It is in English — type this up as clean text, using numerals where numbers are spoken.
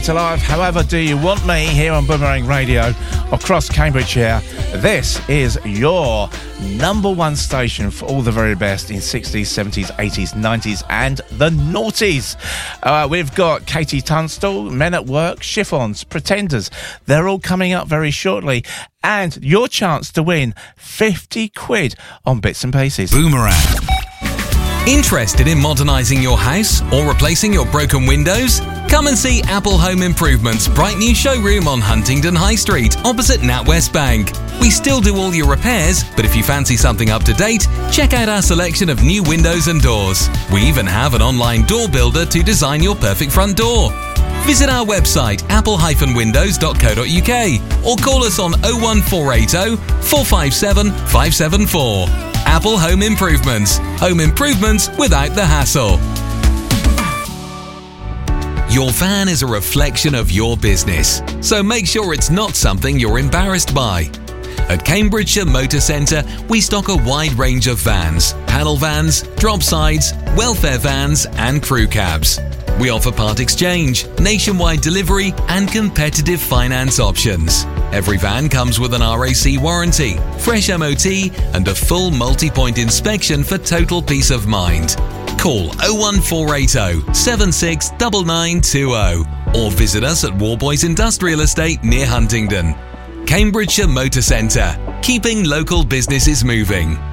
Alive, however do you want me, here on Boomerang Radio across Cambridgeshire. This is your number one station for all the very best in 60s, 70s, 80s, 90s and the noughties. We've got Katie Tunstall, Men at Work, Chiffons, Pretenders. They're all coming up very shortly. And your chance to win 50 quid on Bits and Pieces. Boomerang. Interested in modernising your house or replacing your broken windows? Come and see Apple Home Improvements' bright new showroom on Huntingdon High Street, opposite NatWest Bank. We still do all your repairs, but if you fancy something up to date, check out our selection of new windows and doors. We even have an online door builder to design your perfect front door. Visit our website apple-windows.co.uk or call us on 01480 457 574. Apple Home Improvements. Home improvements without the hassle. Your van is a reflection of your business, so make sure it's not something you're embarrassed by. At Cambridgeshire Motor Centre, we stock a wide range of vans, panel vans, drop sides, welfare vans and crew cabs. We offer part exchange, nationwide delivery and competitive finance options. Every van comes with an RAC warranty, fresh MOT and a full multi-point inspection for total peace of mind. Call 01480 769920 or visit us at Warboys Industrial Estate near Huntingdon. Cambridgeshire Motor Centre, keeping local businesses moving.